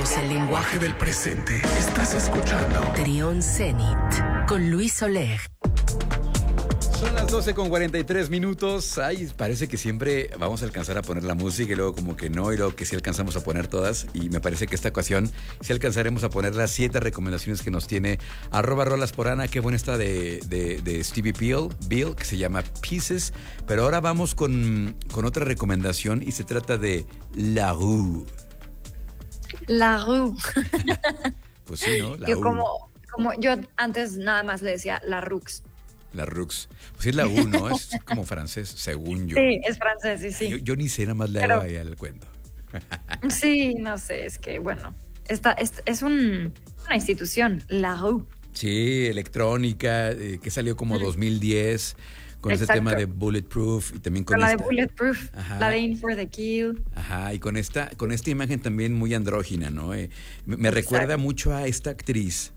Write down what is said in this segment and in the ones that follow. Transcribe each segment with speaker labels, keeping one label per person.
Speaker 1: Hablamos el lenguaje del presente. Estás escuchando
Speaker 2: Trión Zenit con Luis Soler.
Speaker 3: Son las 12:43. Ay, parece que siempre vamos a alcanzar a poner la música y luego como que no, y luego que sí alcanzamos a poner todas. Y me parece que esta ocasión sí alcanzaremos a poner las 7 recomendaciones que nos tiene @rolasporana. Qué buena está de Stevie Bill, que se llama Pieces. Pero ahora vamos con otra recomendación y se trata de La Rue.
Speaker 4: La Rue.
Speaker 3: Pues sí, ¿no? La
Speaker 4: Yo
Speaker 3: Rue.
Speaker 4: como yo antes nada más le decía la Rux.
Speaker 3: La Rux. Pues sí es la U, ¿no? Es como francés, según yo.
Speaker 4: Sí, es francés, sí.
Speaker 3: Yo ni sé, nada más le hago ahí al cuento.
Speaker 4: Sí, no sé, es que bueno, es una institución, la Rue.
Speaker 3: Sí, electrónica, que salió como 2010, con ese
Speaker 4: Exacto.
Speaker 3: tema de Bulletproof y también con
Speaker 4: la
Speaker 3: esta.
Speaker 4: de Bulletproof,
Speaker 3: Ajá.
Speaker 4: la de In for the Kill.
Speaker 3: Ajá, y con esta imagen también muy andrógina, ¿no? Me recuerda mucho a esta actriz,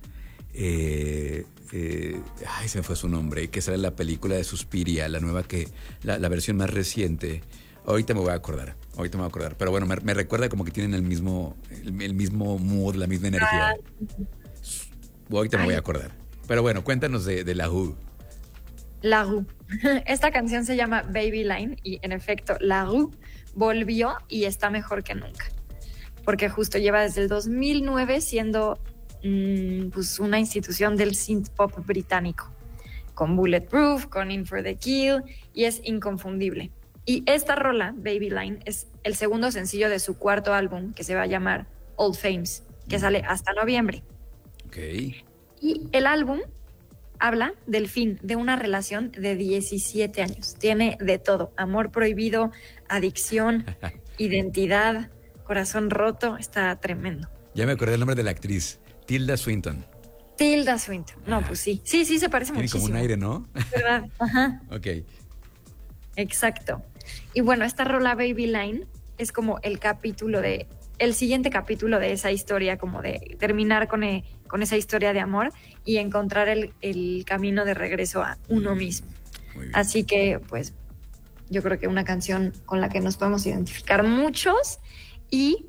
Speaker 3: ay, se me fue su nombre, que sale en la película de Suspiria, la nueva la versión más reciente. Ahorita me voy a acordar. Pero bueno, me recuerda como que tienen el mismo mood, la misma energía. Ahorita me voy a acordar. Pero bueno, cuéntanos de La Rue.
Speaker 4: La Rue. Esta canción se llama Baby Line y en efecto, La Rue volvió y está mejor que nunca. Porque justo lleva desde el 2009 siendo pues una institución del synth pop británico. Con Bulletproof, con In for the Kill, y es inconfundible. Y esta rola, Baby Line, es el segundo sencillo de su cuarto álbum, que se va a llamar Old Fames, que sale hasta noviembre.
Speaker 3: Ok.
Speaker 4: Y el álbum habla del fin de una relación de 17 años. Tiene de todo: amor prohibido, adicción, identidad, corazón roto. Está tremendo.
Speaker 3: Ya me acordé el nombre de la actriz, Tilda Swinton.
Speaker 4: Tilda Swinton. No, pues sí. Sí, se parece
Speaker 3: Tiene
Speaker 4: muchísimo.
Speaker 3: como un aire, ¿no?
Speaker 4: ¿Verdad? Ajá.
Speaker 3: Ok.
Speaker 4: Exacto. Y bueno, esta rola Baby Line es como el siguiente capítulo de esa historia, como de terminar con esa historia de amor y encontrar el camino de regreso a uno mismo.
Speaker 3: Muy bien.
Speaker 4: Así que, pues, yo creo que una canción con la que nos podemos identificar muchos y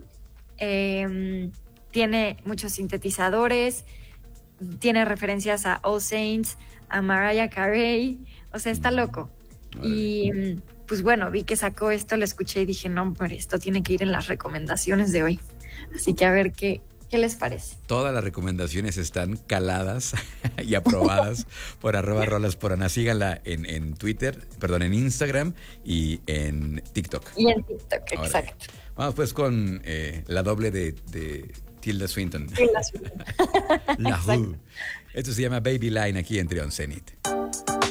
Speaker 4: tiene muchos sintetizadores, tiene referencias a All Saints, a Mariah Carey, o sea, está loco. Y pues bueno, vi que sacó esto, lo escuché y dije, no, pero esto tiene que ir en las recomendaciones de hoy. Así que a ver qué les parece.
Speaker 3: Todas las recomendaciones están caladas y aprobadas por @rolasporana. Síganla en Twitter, en Instagram y en TikTok.
Speaker 4: Y en TikTok,
Speaker 3: Ahora,
Speaker 4: exacto.
Speaker 3: vamos pues con la doble de Tilda Swinton.
Speaker 4: Tilda Swinton.
Speaker 3: La Rue. Esto se llama Baby Line aquí en Trión Zenit.